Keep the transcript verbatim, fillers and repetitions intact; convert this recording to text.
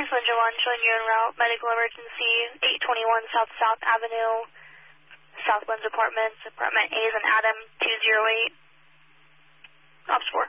Ninja one, showing you en route. Medical emergency, eight twenty-one South South Avenue, Southlands Apartments. Apartment A is an Adam, two zero eight. Ops four.